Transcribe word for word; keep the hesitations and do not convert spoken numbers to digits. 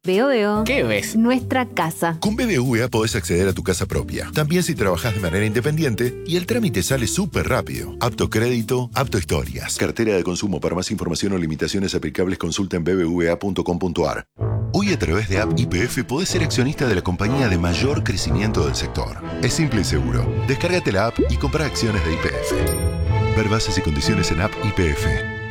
Veo, veo. ¿Qué ves? Nuestra casa. Con B B V A podés acceder a tu casa propia, también si trabajás de manera independiente, y el trámite sale súper rápido. Apto crédito, apto historias. Cartera de consumo. Para más información o limitaciones aplicables, consulta en b b v a punto com punto a r. Hoy a través de App Y P F podés ser accionista de la compañía de mayor crecimiento del sector. Es simple y seguro. Descárgate la app y compra acciones de Y P F. Ver bases y condiciones en App Y P F.